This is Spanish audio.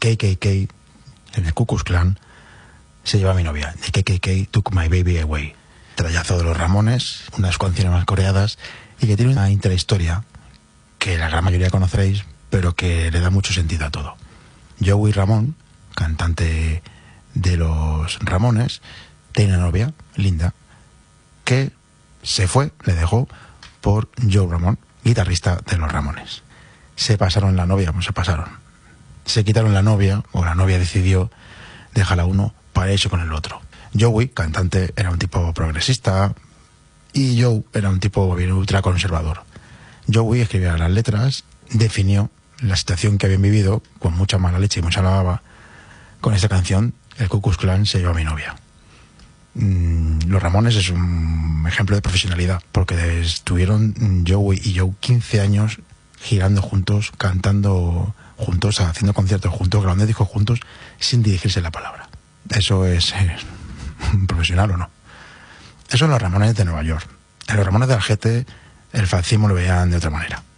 KKK, el Ku Klux Klan, se lleva a mi novia. The KKK took my baby away. Trayazo de los Ramones, una de las canciones más coreadas, y que tiene una intrahistoria que la gran mayoría conoceréis, pero que le da mucho sentido a todo. Joey Ramón, cantante de los Ramones, tiene una novia, Linda, que se fue, le dejó por Joe Ramón, guitarrista de los Ramones. Se pasaron la novia, se pasaron. Se quitaron la novia, o la novia decidió dejar a uno para irse con el otro. Joey, cantante, era un tipo progresista y Joe era un tipo bien ultraconservador. Joey escribía las letras, definió la situación que habían vivido con mucha mala leche y mucha lavaba. Con esta canción, el Ku Klux Klan se llevó a mi novia. Los Ramones es un ejemplo de profesionalidad, porque estuvieron Joey y Joe 15 años girando juntos, cantando juntos, haciendo conciertos juntos, grabando discos juntos, sin dirigirse la palabra. Eso es profesional o no. Eso en los Ramones de Nueva York. En los Ramones de Algete el fascismo lo veían de otra manera.